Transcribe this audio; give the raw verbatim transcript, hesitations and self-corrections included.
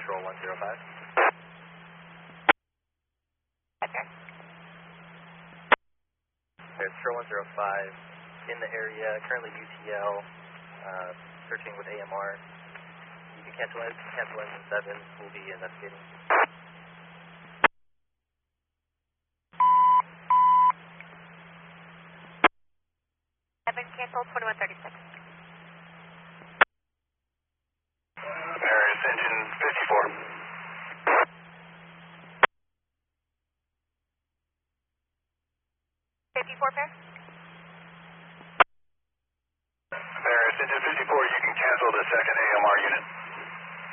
Patrol one zero five. Okay. There's Patrol one zero five in the area, currently U T L, uh, searching with A M R. You can cancel in, cancel engine seven, we'll be investigating. seven canceled, twenty-one thirty-six. Paris, engine fifty-four. fifty-four pair? Paris, engine fifty-four, you can cancel the second A M R unit.